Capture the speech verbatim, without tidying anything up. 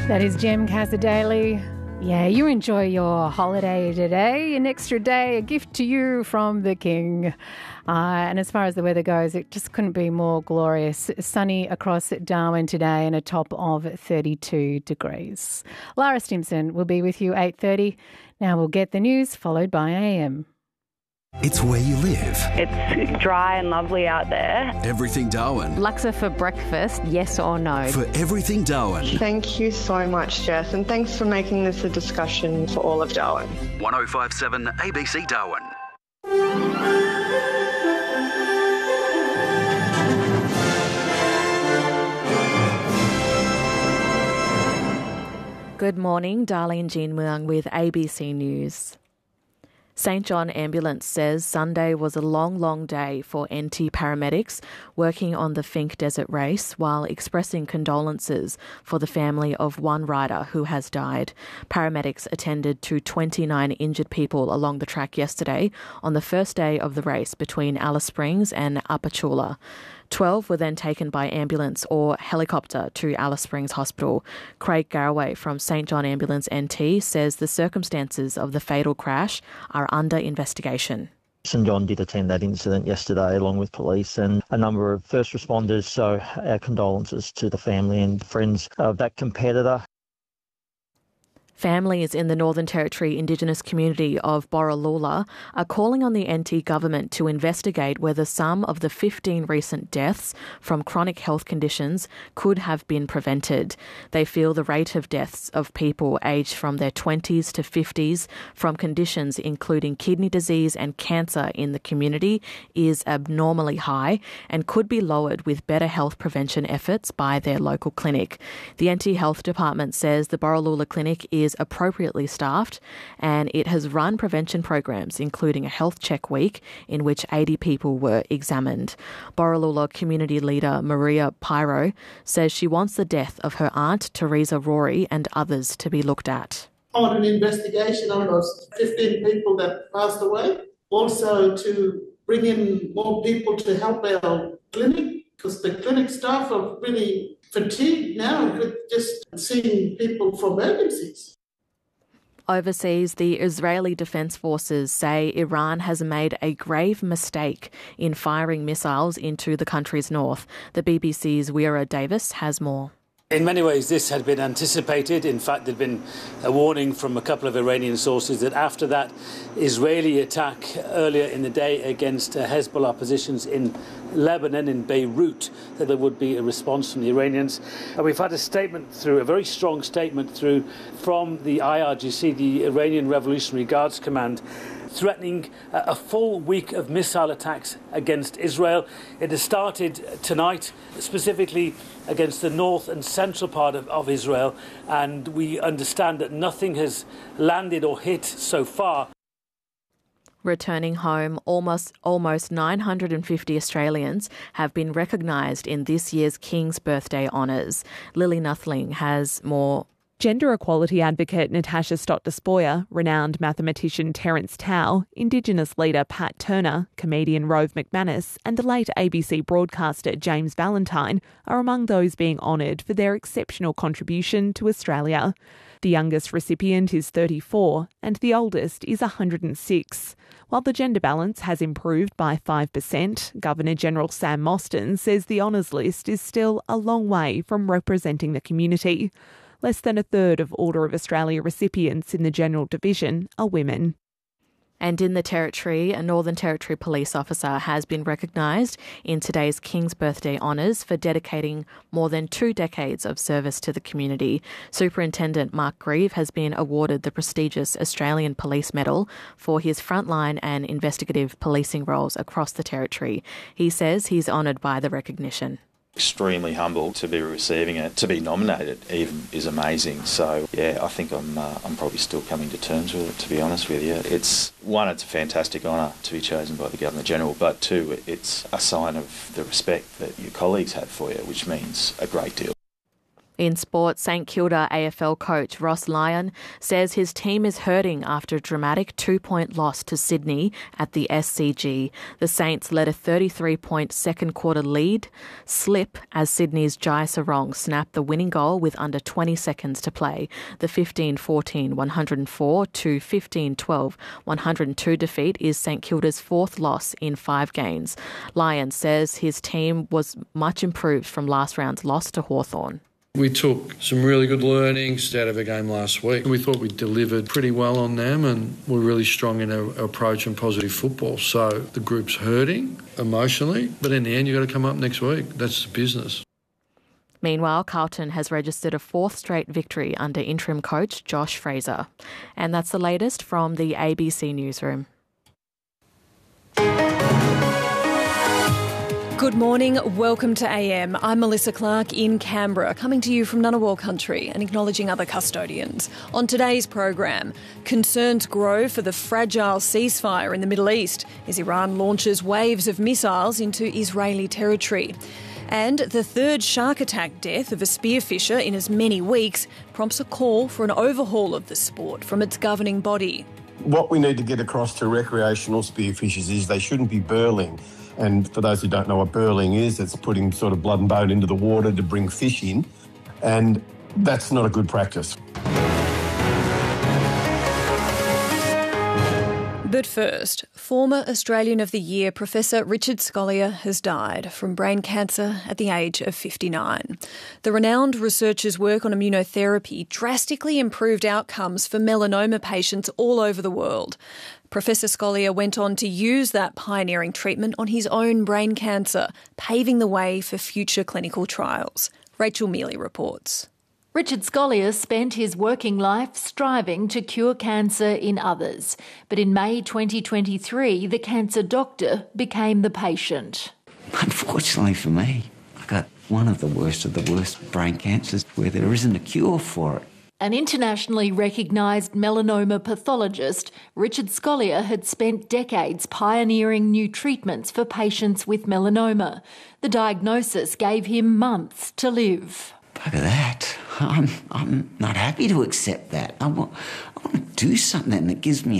That is Jem Casadei. Yeah, you enjoy your holiday today. An extra day, a gift to you from the King. Uh, and as far as the weather goes, it just couldn't be more glorious. Sunny across Darwin today and a top of thirty-two degrees. Lara Stimson will be with you eight thirty. Now we'll get the news, followed by A M. It's where you live. It's dry and lovely out there. Everything Darwin. Laksa for breakfast, yes or no? For Everything Darwin. Thank you so much, Jess, and thanks for making this a discussion for all of Darwin. one oh five point seven A B C Darwin. Good morning, Darlene Jean Muang with A B C News. Saint John Ambulance says Sunday was a long, long day for N T paramedics working on the Finke Desert Race while expressing condolences for the family of one rider who has died. Paramedics attended to twenty-nine injured people along the track yesterday on the first day of the race between Alice Springs and Apachula. twelve were then taken by ambulance or helicopter to Alice Springs Hospital. Craig Garraway from Saint John Ambulance N T says the circumstances of the fatal crash are under investigation. Saint John did attend that incident yesterday along with police and a number of first responders, so our condolences to the family and friends of that competitor. Families in the Northern Territory Indigenous community of Borroloola are calling on the N T government to investigate whether some of the fifteen recent deaths from chronic health conditions could have been prevented. They feel the rate of deaths of people aged from their twenties to fifties from conditions including kidney disease and cancer in the community is abnormally high and could be lowered with better health prevention efforts by their local clinic. The N T Health Department says the Borroloola Clinic is appropriately staffed and it has run prevention programs including a health check week in which eighty people were examined. Borroloola community leader Maria Pyro says she wants the death of her aunt Teresa Rory and others to be looked at. I want an investigation on those fifteen people that passed away. Also to bring in more people to help our clinic because the clinic staff are really fatigued now with just seeing people for emergencies. Overseas, the Israeli Defense Forces say Iran has made a grave mistake in firing missiles into the country's north. The B B C's Weira Davis has more. In many ways, this had been anticipated. In fact, there had been a warning from a couple of Iranian sources that after that Israeli attack earlier in the day against uh, Hezbollah positions in Lebanon, in Beirut, that there would be a response from the Iranians. And we've had a statement through, a very strong statement through from the I R G C, the Iranian Revolutionary Guards Command, threatening a full week of missile attacks against Israel. It has started tonight, specifically against the north and central part of, of Israel, and we understand that nothing has landed or hit so far. Returning home, almost almost nine hundred fifty Australians have been recognised in this year's King's Birthday Honours. Lily Nuthling has more. Gender equality advocate Natasha Stott-Despoja, renowned mathematician Terence Tao, Indigenous leader Pat Turner, comedian Rove McManus and the late A B C broadcaster James Valentine are among those being honoured for their exceptional contribution to Australia. The youngest recipient is thirty-four and the oldest is one hundred six. While the gender balance has improved by five percent, Governor-General Sam Mostyn says the honours list is still a long way from representing the community. Less than a third of Order of Australia recipients in the General Division are women. And in the Territory, a Northern Territory police officer has been recognised in today's King's Birthday Honours for dedicating more than two decades of service to the community. Superintendent Mark Grieve has been awarded the prestigious Australian Police Medal for his frontline and investigative policing roles across the Territory. He says he's honoured by the recognition. Extremely humble to be receiving it. To be nominated even is amazing. So, yeah, I think I'm uh, I'm probably still coming to terms with it, to be honest with you. It's, one, it's a fantastic honour to be chosen by the Governor-General, but two, it's a sign of the respect that your colleagues have for you, which means a great deal. In sport, St Kilda A F L coach Ross Lyon says his team is hurting after a dramatic two-point loss to Sydney at the S C G. The Saints let a thirty-three point second quarter lead slip as Sydney's Jai Sarong snapped the winning goal with under twenty seconds to play. The fifteen fourteen one oh four to fifteen twelve one oh two defeat is St Kilda's fourth loss in five games. Lyon says his team was much improved from last round's loss to Hawthorn. We took some really good learnings out of a game last week. We thought we delivered pretty well on them and we're really strong in our approach and positive football. So the group's hurting emotionally, but in the end you've got to come up next week. That's the business. Meanwhile, Carlton has registered a fourth straight victory under interim coach Josh Fraser. And that's the latest from the A B C Newsroom. Good morning, welcome to A M. I'm Melissa Clark in Canberra, coming to you from Ngunnawal country and acknowledging other custodians. On today's program, concerns grow for the fragile ceasefire in the Middle East as Iran launches waves of missiles into Israeli territory. And the third shark attack death of a spearfisher in as many weeks prompts a call for an overhaul of the sport from its governing body. What we need to get across to recreational spearfishers is they shouldn't be burling. And for those who don't know what burling is, it's putting sort of blood and bone into the water to bring fish in. And that's not a good practice. But first, former Australian of the Year Professor Richard Scolyer has died from brain cancer at the age of fifty-nine. The renowned researcher's work on immunotherapy drastically improved outcomes for melanoma patients all over the world. Professor Scolyer went on to use that pioneering treatment on his own brain cancer, paving the way for future clinical trials. Rachel Mealy reports. Richard Scolyer spent his working life striving to cure cancer in others. But in May twenty twenty-three, the cancer doctor became the patient. Unfortunately for me, I got one of the worst of the worst brain cancers where there isn't a cure for it. An internationally recognised melanoma pathologist, Richard Scolyer had spent decades pioneering new treatments for patients with melanoma. The diagnosis gave him months to live. Bugger that. I'm, I'm not happy to accept that. I want, I want to do something that gives me